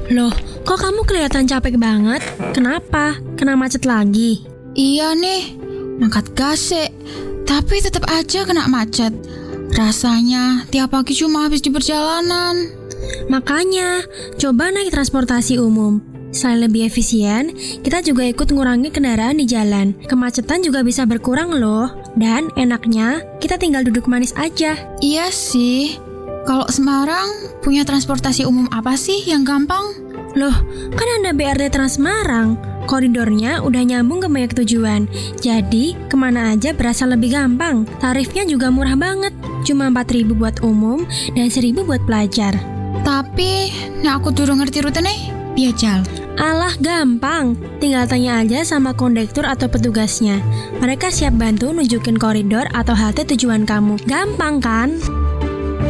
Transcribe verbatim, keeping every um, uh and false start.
Loh, kok kamu kelihatan capek banget? Kenapa? Kena macet lagi? Iya nih, mangkat gas sih, tapi tetap aja kena macet. Rasanya tiap pagi cuma habis di perjalanan. Makanya, coba naik transportasi umum. Selain lebih efisien, kita juga ikut ngurangi kendaraan di jalan. Kemacetan juga bisa berkurang loh. Dan enaknya, kita tinggal duduk manis aja. Iya sih. Kalau Semarang punya transportasi umum apa sih yang gampang? Loh, kan ada B R T Trans Semarang. Koridornya udah nyambung ke banyak tujuan. Jadi, kemana aja berasa lebih gampang. Tarifnya juga murah banget. Cuma empat ribu buat umum dan seribu buat pelajar. Tapi, nek aku durung ngerti rute nih, piye Jal? Alah, gampang. Tinggal tanya aja sama kondektur atau petugasnya. Mereka siap bantu nunjukin koridor atau halte tujuan kamu. Gampang kan?